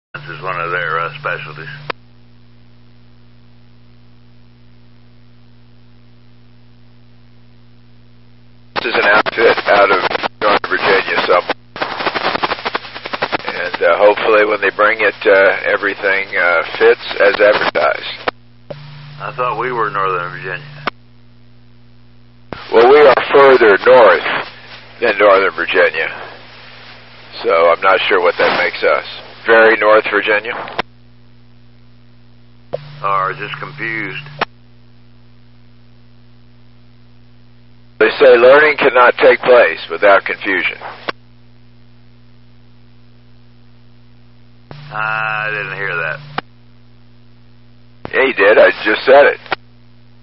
This is one of their specialties. This is an outfit out of Northern Virginia somewhere. And hopefully when they bring it, everything fits as advertised. I thought we were Northern Virginia. Well, we are further north than Northern Virginia. So I'm not sure what that makes us. Very North Virginia? Or just confused. They say learning cannot take place without confusion. I didn't hear that. Yeah, you did. I just said it.